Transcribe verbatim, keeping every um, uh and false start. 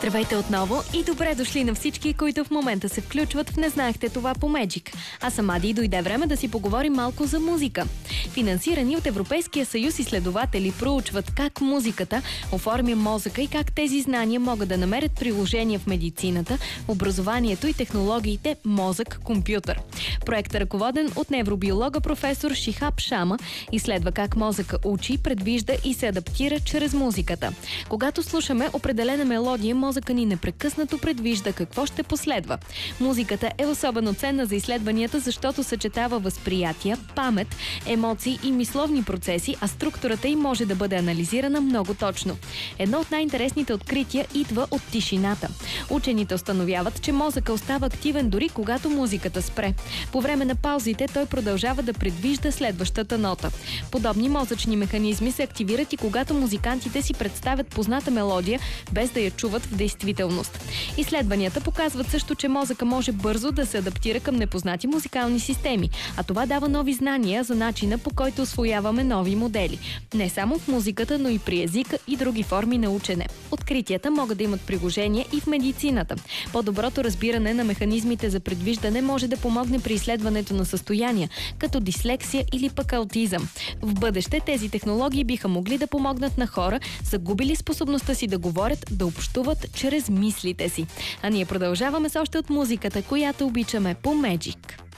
Здравейте отново и добре дошли на всички, които в момента се включват в Не знаехте това по Magic. Аз съм Ади и дойде време да си поговорим малко за музика. Финансирани от Европейския съюз изследователи проучват как музиката оформя мозъка и как тези знания могат да намерят приложение в медицината, образованието и технологиите мозък-компютър. Проектът, ръководен от невробиолога професор Шихаб Шама, изследва как мозъка учи, предвижда и се адаптира чрез музиката. Когато слушаме определена мелодия, мозъка ни непрекъснато предвижда какво ще последва. Музиката е особено ценна за изследванията, защото съчетава възприятия, памет, емоции и мисловни процеси, а структурата й може да бъде анализирана много точно. Едно от най-интересните открития идва от тишината. Учените установяват, че мозъка остава активен дори когато музиката спре. По време на паузите той продължава да предвижда следващата нота. Подобни мозъчни механизми се активират и когато музикантите си представят позната мелодия, без да я чуват в действителност. Изследванията показват също, че мозъка може бързо да се адаптира към непознати музикални системи, а това дава нови знания за начина, по който усвояваме нови модели. Не само в музиката, но и при езика и други форми на учене. Откритията могат да имат приложение и в медицината. По-доброто разбиране на механизмите за предвиждане може да помогне при изследването на състояния, като дислексия или пък аутизъм. В бъдеще тези технологии биха могли да помогнат на хора, загубили способността си да говорят, да общуват чрез мислите си. А ние продължаваме с още от музиката, която обичаме по Magic.